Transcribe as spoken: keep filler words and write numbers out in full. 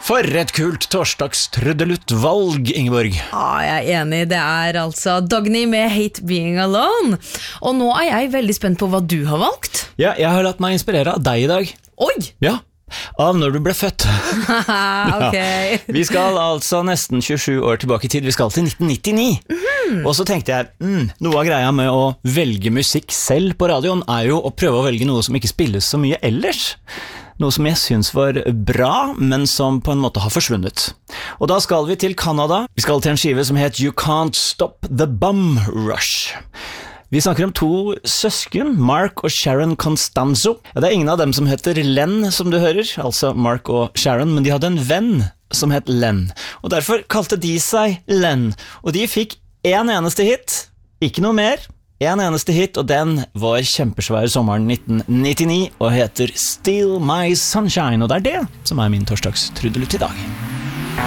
For et kult torsdagstrudelutt-valg, Ingeborg. Ja, jeg er enig. Det er altså Dagny med Hate Being Alone. Og nå er jeg veldig spent på hva du har valgt. Ja, jeg har latt meg inspirere av deg i dag. Oi! Ja, av når du ble født. Ok. Ja. Vi skal altså nesten tjuesju år tilbake i tid. Vi skal til nitten nittini. Mm. Og så tenkte jeg, mm, noe av greia med å velge musikk selv på radioen er jo å prøve å velge noe som ikke spilles så mye ellers. Noe som jeg synes var bra, men som på en måte har forsvunnet. Og da skal vi til Canada. Vi skal til en skive som het You Can't Stop the Bum Rush. Vi snakker om to søsken, Mark og Sharon Constanzo. Ja, det er ingen av dem som heter Len, som du hører, altså Mark og Sharon, men de hadde en venn som het Len. Og derfor kalte de seg Len. Og de fikk en eneste hit, ikke noe mer. En eneste hit, og den var kjempesvær sommeren nitten nittini og heter Steal My Sunshine, og det er det som er min torsdagstrudelutt i dag.